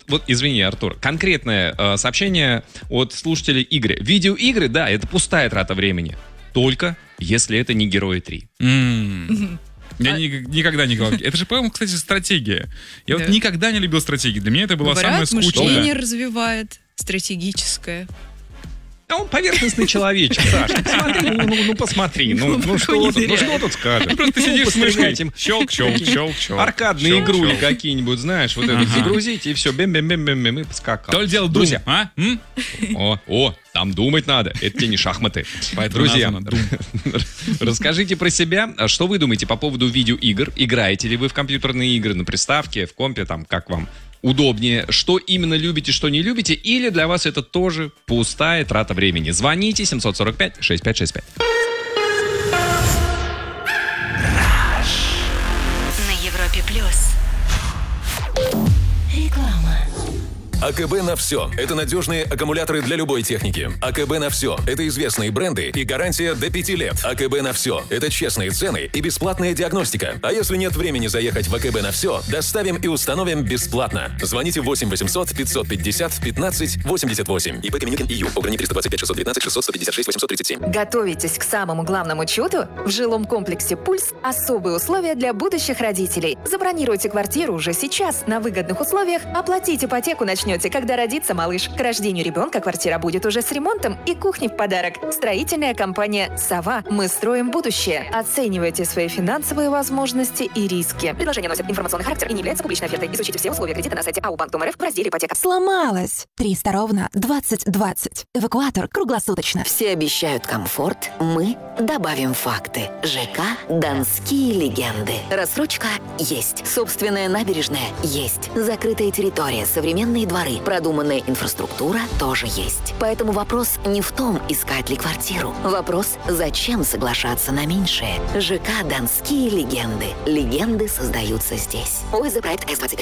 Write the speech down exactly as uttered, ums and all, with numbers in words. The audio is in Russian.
вот, извини, Артур, конкретное э, сообщение от слушателей Игоря. Видеоигры, да, это пустая трата времени. Только если это не Герои три. Mm. Я а... ни, никогда не говорил. Это же, по-моему, кстати, стратегия. Я да. вот никогда не любил стратегии. Для меня это была Говорят, самая скучная. Мышление развивает, стратегическое. А он поверхностный человечек, Саша. Посмотри, ну, ну, ну посмотри. Ну, ну, что, тут, ну что тут скажешь? Просто ну, сидишь с мышкой. Щелк, щелк, щелк, щелк. Аркадные щелк, игрули щелк. Какие-нибудь, знаешь, вот ага. это загрузить, и все, бэм-бэм-бэм-бэм, и поскакал. То ли дело Друзья, а? М? О, о, там думать надо. Это тебе не шахматы. Друзья, расскажите про себя. Что вы думаете по поводу видеоигр? Играете ли вы в компьютерные игры на приставке, в компе, там, как вам удобнее? Что именно любите, что не любите? Или для вас это тоже пустая трата времени? Звоните семь сорок пять шестьдесят пять шестьдесят пять. На Европе плюс. Реклама. АКБ на все. Это надежные аккумуляторы для любой техники. АКБ на все. Это известные бренды и гарантия до пяти лет. АКБ на все. Это честные цены и бесплатная диагностика. А если нет времени заехать в АКБ на все, доставим и установим бесплатно. Звоните восемь восемьсот пятьсот пятьдесят пятнадцать восемьдесят восемь. ИП Каменюкин ИЮ. Ограничение триста двадцать пять шестьсот девятнадцать шестьсот сто пятьдесят шесть восемьсот тридцать семь. Готовитесь к самому главному чуду? В жилом комплексе «Пульс» особые условия для будущих родителей. Забронируйте квартиру уже сейчас на выгодных условиях. Оплатить ипотеку начнете, когда родится малыш. К рождению ребенка квартира будет уже с ремонтом и кухней в подарок. Строительная компания «Сова». Мы строим будущее. Оценивайте свои финансовые возможности и риски. Предложение носит информационный характер и не является публичной офертой. Изучите все условия кредита на сайте эй о банк точка рф в разделе «Ипотека». Сломалась. триста ровно двадцать двадцать. Эвакуатор круглосуточно. Все обещают комфорт. Мы добавим факты. ЖК «Донские легенды». Рассрочка есть. Собственная набережная есть. Закрытая территория, современные дворы, продуманная инфраструктура тоже есть. Поэтому вопрос не в том, искать ли квартиру. Вопрос, зачем соглашаться на меньшее. ЖК «Донские легенды». Легенды создаются здесь. ОСЗ проект эс двадцать три.